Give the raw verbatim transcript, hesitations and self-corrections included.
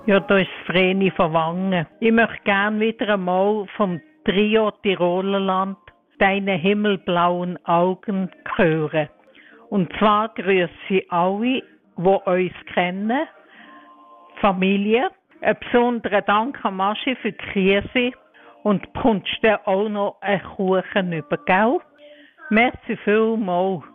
Ja, da ist Vreni verwangen. Ich möchte gern wieder einmal vom Trio Tirolerland deine himmelblauen Augen hören. Und zwar grüße ich alle, die uns kennen, Familie. Einen besonderen Dank an Maschi für die Krise und bekommst du auch noch einen Kuchen über, gell? Merci vielmals.